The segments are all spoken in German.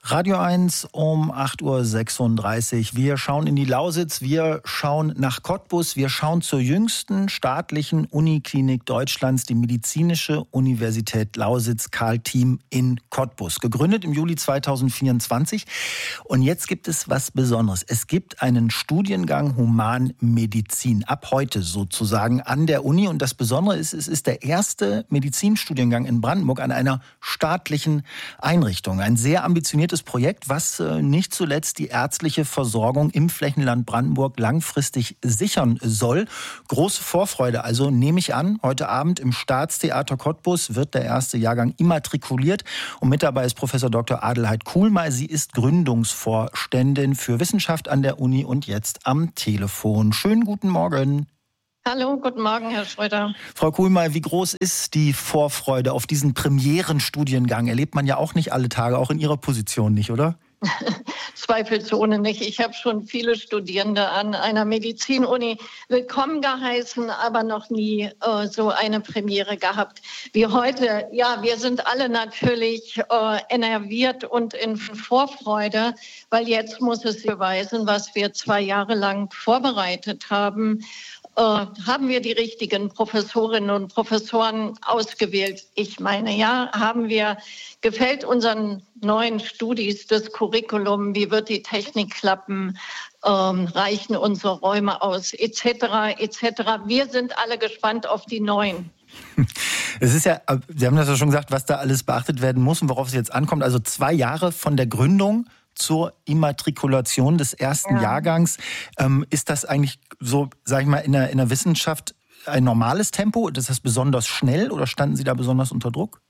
Radio 1 um 8:36 Uhr. Wir schauen in die Lausitz, wir schauen nach Cottbus, wir schauen zur jüngsten staatlichen Uniklinik Deutschlands, die Medizinische Universität Lausitz Karl-Thiem in Cottbus. Gegründet im Juli 2024. Und jetzt gibt es was Besonderes. Es gibt einen Studiengang Humanmedizin, ab heute sozusagen an der Uni. Und das Besondere ist, es ist der erste Medizinstudiengang in Brandenburg an einer staatlichen Einrichtung. Ein sehr ambitioniertes Projekt, was nicht zuletzt die ärztliche Versorgung im Flächenland Brandenburg langfristig sichern soll. Große Vorfreude, also nehme ich an. Heute Abend im Staatstheater Cottbus wird der erste Jahrgang immatrikuliert. Und mit dabei ist Professor Dr. Adelheid Kuhlmeier. Sie ist Gründungsvorständin für Wissenschaft an der Uni und jetzt am Telefon. Schönen guten Morgen. Hallo, guten Morgen, Herr Schröder. Frau Kuhlmeier, wie groß ist die Vorfreude auf diesen Premierenstudiengang? Erlebt man ja auch nicht alle Tage, auch in Ihrer Position nicht, oder? Zweifelsohne nicht. Ich habe schon viele Studierende an einer Medizinuni willkommen geheißen, aber noch nie so eine Premiere gehabt wie heute. Ja, wir sind alle natürlich enerviert und in Vorfreude, weil jetzt muss es beweisen, was wir 2 Jahre lang vorbereitet haben. Haben wir die richtigen Professorinnen und Professoren ausgewählt? Ich meine, ja, haben wir. Gefällt unseren neuen Studis das Curriculum? Wie wird die Technik klappen? Reichen unsere Räume aus? Etc. etc. Wir sind alle gespannt auf die neuen. Es ist ja, Sie haben das ja schon gesagt, was da alles beachtet werden muss und worauf es jetzt ankommt. Also 2 Jahre von der Gründung zur Immatrikulation des ersten Jahrgangs. Ist das eigentlich so, sage ich mal, in der Wissenschaft ein normales Tempo? Ist das besonders schnell oder standen Sie da besonders unter Druck?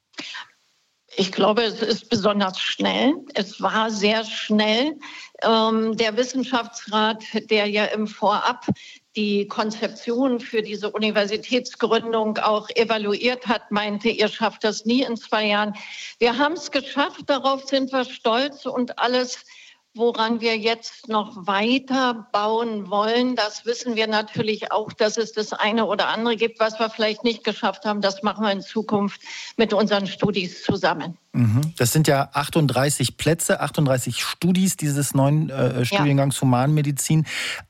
Ich glaube, es ist besonders schnell. Es war sehr schnell. Der Wissenschaftsrat, der ja im Vorab die Konzeption für diese Universitätsgründung auch evaluiert hat, meinte, ihr schafft das nie in 2 Jahren. Wir haben es geschafft, darauf sind wir stolz und alles, woran wir jetzt noch weiter bauen wollen, das wissen wir natürlich auch, dass es das eine oder andere gibt, was wir vielleicht nicht geschafft haben. Das machen wir in Zukunft mit unseren Studis zusammen. Das sind ja 38 Plätze, 38 Studis dieses neuen Studiengangs Humanmedizin.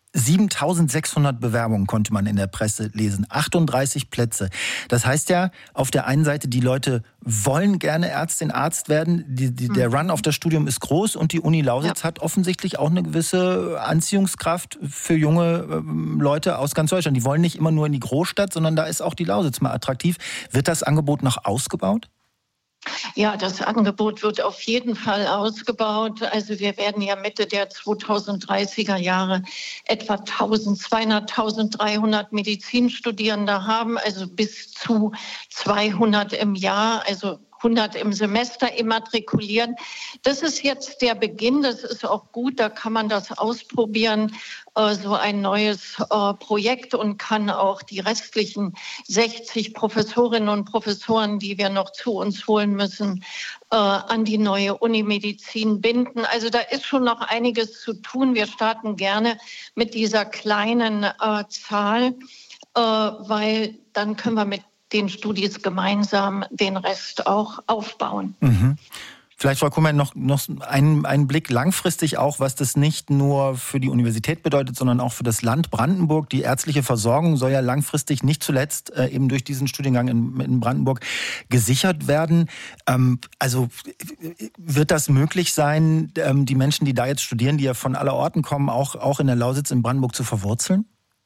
7.600 Bewerbungen konnte man in der Presse lesen. 38 Plätze. Das heißt ja, auf der einen Seite, die Leute wollen gerne Ärztin, Arzt werden. Der Run auf das Studium ist groß und die Uni Lausitz hat offensichtlich auch eine gewisse Anziehungskraft für junge Leute aus ganz Deutschland. Die wollen nicht immer nur in die Großstadt, sondern da ist auch die Lausitz mal attraktiv. Wird das Angebot noch ausgebaut? Ja, das Angebot wird auf jeden Fall ausgebaut. Also wir werden ja Mitte der 2030er Jahre etwa 1.200, 1.300 Medizinstudierende haben, also bis zu 200 im Jahr, also 100 im Semester immatrikulieren. Das ist jetzt der Beginn, das ist auch gut, da kann man das ausprobieren, so ein neues Projekt und kann auch die restlichen 60 Professorinnen und Professoren, die wir noch zu uns holen müssen, an die neue Unimedizin binden. Also da ist schon noch einiges zu tun. Wir starten gerne mit dieser kleinen Zahl, weil dann können wir mit den Studis gemeinsam den Rest auch aufbauen. Vielleicht, Frau Kuhlmeier, noch einen Blick langfristig auch, was das nicht nur für die Universität bedeutet, sondern auch für das Land Brandenburg. Die ärztliche Versorgung soll ja langfristig nicht zuletzt eben durch diesen Studiengang in Brandenburg gesichert werden. Also wird das möglich sein, die Menschen, die da jetzt studieren, die ja von aller Orten kommen, auch in der Lausitz in Brandenburg zu verwurzeln?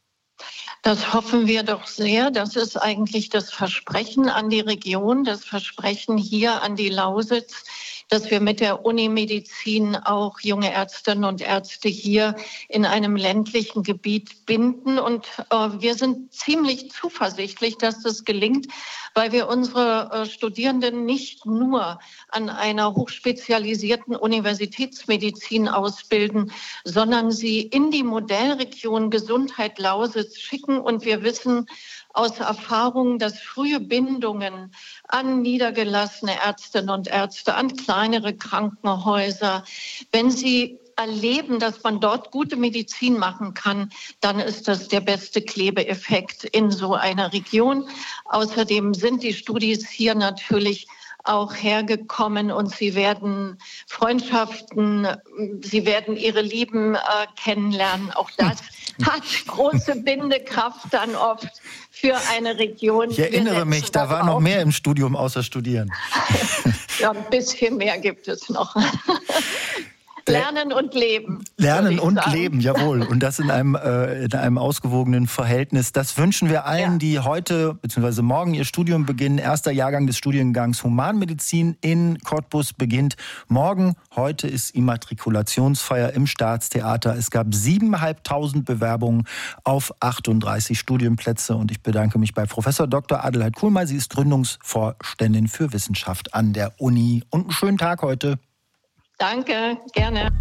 Das hoffen wir doch sehr. Das ist eigentlich das Versprechen an die Region, das Versprechen hier an die Lausitz, dass wir mit der Unimedizin auch junge Ärztinnen und Ärzte hier in einem ländlichen Gebiet binden. Und wir sind ziemlich zuversichtlich, dass das gelingt, weil wir unsere Studierenden nicht nur an einer hochspezialisierten Universitätsmedizin ausbilden, sondern sie in die Modellregion Gesundheit Lausitz schicken. Und wir wissen aus Erfahrung, dass frühe Bindungen an niedergelassene Ärztinnen und Ärzte, an kleinere Krankenhäuser, wenn sie erleben, dass man dort gute Medizin machen kann, dann ist das der beste Klebeeffekt in so einer Region. Außerdem sind die Studis hier natürlich auch hergekommen und sie werden Freundschaften, sie werden ihre Lieben kennenlernen. Auch das hat große Bindekraft dann oft für eine Region. Ich erinnere mich, da war noch mehr im Studium außer Studieren. Ja, ein bisschen mehr gibt es noch. Lernen und leben. Lernen und leben, jawohl. Und das in einem ausgewogenen Verhältnis. Das wünschen wir allen, die heute bzw. morgen ihr Studium beginnen. Erster Jahrgang des Studiengangs Humanmedizin in Cottbus beginnt morgen. Heute ist Immatrikulationsfeier im Staatstheater. Es gab 7.500 Bewerbungen auf 38 Studienplätze. Und ich bedanke mich bei Professor Dr. Adelheid Kuhlmeier. Sie ist Gründungsvorständin für Wissenschaft an der Uni. Und einen schönen Tag heute. Danke, gerne.